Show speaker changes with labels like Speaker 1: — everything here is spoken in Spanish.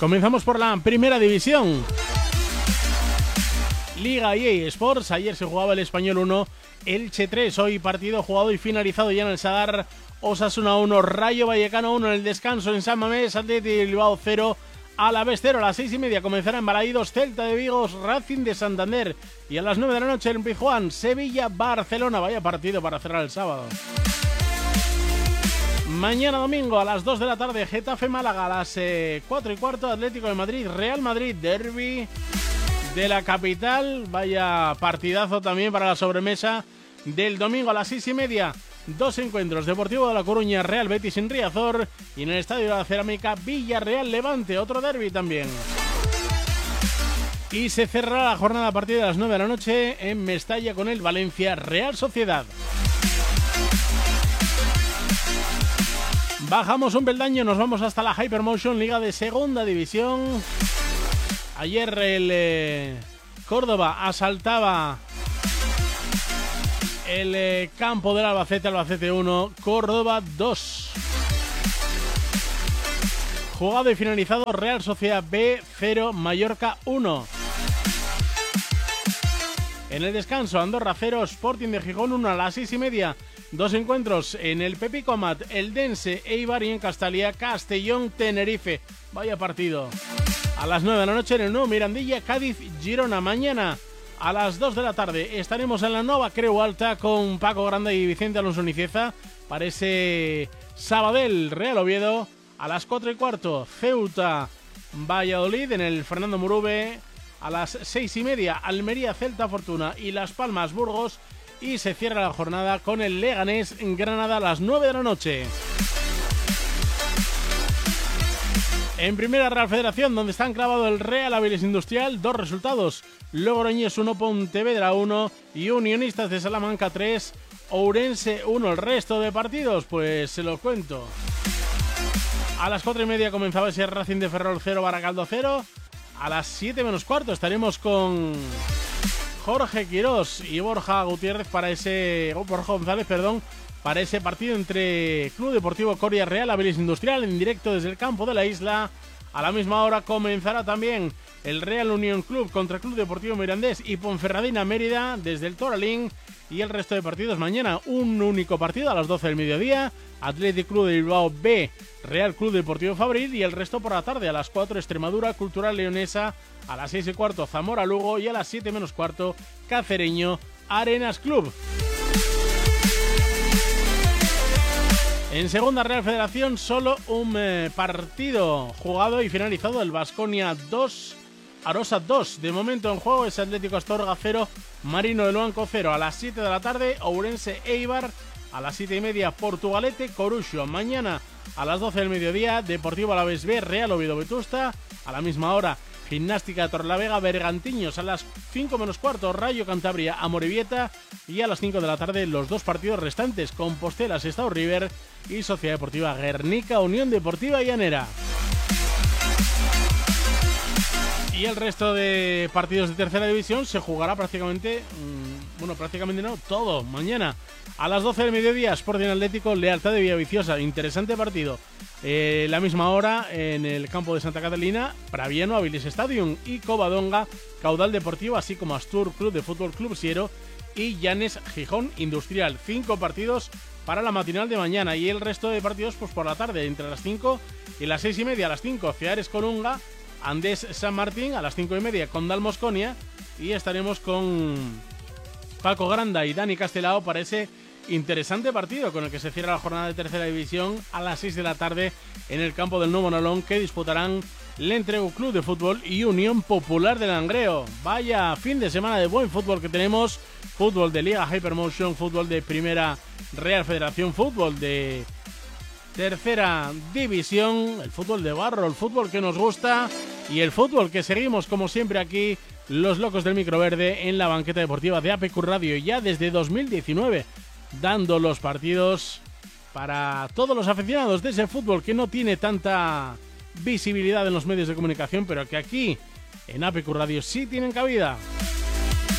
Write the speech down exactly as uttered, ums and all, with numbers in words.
Speaker 1: Comenzamos por la primera división. Liga E A Sports. Ayer se jugaba el Español uno, Elche tres. Hoy partido jugado y finalizado ya en el Sadar. Osasuna uno, Rayo Vallecano uno en el descanso en San Mamés. Athletic Bilbao cero, Alavés cero. A las seis y media comenzará en Balaídos Celta de Vigo, Racing de Santander. Y a las nueve de la noche en Pizjuán, Sevilla Barcelona. Vaya partido para cerrar el sábado. Mañana domingo a las dos de la tarde, Getafe Málaga. A las eh, cuatro y cuarto, Atlético de Madrid Real Madrid, derbi de la capital. Vaya partidazo también para la sobremesa del domingo. A las seis y media, dos encuentros: Deportivo de La Coruña Real Betis en Riazor, y en el Estadio de la Cerámica Villarreal Levante, otro derbi también. Y se cerrará la jornada a partir de las nueve de la noche en Mestalla con el Valencia Real Sociedad. Bajamos un peldaño, nos vamos hasta la Hypermotion, Liga de Segunda División. Ayer el eh, Córdoba asaltaba el eh, campo del Albacete, Albacete uno, Córdoba dos. Jugado y finalizado, Real Sociedad B cero, Mallorca uno. En el descanso, Andorra cero, Sporting de Gijón uno. A las seis y media, dos encuentros en el Pepico Amat, Eldense, Eibar, y en Castalia, Castellón, Tenerife. Vaya partido. A las nueve de la noche en el nuevo Mirandilla, Cádiz, Girona. Mañana a las dos de la tarde estaremos en la Nova Creu Alta con Paco Granda y Vicente Alonso Niceza para ese Sabadell Real Oviedo. A las cuatro y cuarto, Ceuta Valladolid en el Fernando Murube. A las seis y media, Almería Celta Fortuna y Las Palmas Burgos. Y se cierra la jornada con el Leganés en Granada a las nueve de la noche. En Primera Real Federación, donde está enclavado el Real Avilés Industrial, dos resultados: Logroñés uno, Pontevedra uno y Unionistas de Salamanca tres, Ourense uno. El resto de partidos, pues se los cuento. A las cuatro y media comenzaba ese Racing de Ferrol cero, Baracaldo cero. A las siete menos cuarto estaremos con Jorge Quirós y Borja Gutiérrez para ese... Oh, Borja González, perdón, para ese partido entre Club Deportivo Coria Real Avilés Industrial en directo desde el campo de la isla. A la misma hora comenzará también el Real Unión Club contra Club Deportivo Mirandés y Ponferradina Mérida desde el Toralín. Y el resto de partidos mañana, un único partido a las doce del mediodía: Athletic Club de Bilbao B, Real Club Deportivo Fabril. Y el resto por la tarde, a las cuatro, Extremadura Cultural Leonesa. A las seis y cuarto, Zamora Lugo. Y a las siete menos cuarto, Cacereño Arenas Club. En Segunda Real Federación, solo un eh, partido jugado y finalizado: el Baskonia dos, Arosa dos. De momento en juego es Atlético Astorga cero, Marino de Luanco cero. A las siete de la tarde, Ourense Eibar. A las siete y media, Portugalete Coruxo. Mañana a las doce del mediodía, Deportivo Alavés B, Real Oviedo Vetusta. A la misma hora, Gimnástica Torrelavega Bergantiños. A las cinco menos cuarto, Rayo Cantabria Amorebieta. Y a las cinco de la tarde, los dos partidos restantes: Compostela Sestao River y Sociedad Deportiva Guernica Unión Deportiva Llanera. Y el resto de partidos de tercera división se jugará prácticamente, mmm, bueno, prácticamente no, todo mañana. A las doce del mediodía, Sporting Atlético Lealtad de Villaviciosa. Interesante partido. Eh, la misma hora, en el campo de Santa Catalina, Praviano Avilés Stadium y Covadonga Caudal Deportivo, así como Astur Club de Fútbol Club Siero y Llanes Gijón Industrial. Cinco partidos para la matinal de mañana, y el resto de partidos pues por la tarde, entre las cinco y las seis y media. A las cinco, Ceares Colunga, Andés San Martín. A las cinco y media, Condal Mosconia. Y estaremos con Paco Granda y Dani Castelao para ese interesante partido con el que se cierra la jornada de tercera división a las seis de la tarde en el campo del Nuevo Nalón, que disputarán Lentrego Club de Fútbol y Unión Popular de Langreo. Vaya fin de semana de buen fútbol que tenemos: fútbol de Liga Hypermotion, fútbol de Primera Real Federación, fútbol de Tercera División, el fútbol de barro, el fútbol que nos gusta, y el fútbol que seguimos como siempre aquí, los locos del microverde, en la banqueta deportiva de A P Q Radio, ya desde dos mil diecinueve, dando los partidos para todos los aficionados de ese fútbol que no tiene tanta visibilidad en los medios de comunicación, pero que aquí en A P Q Radio sí tienen cabida.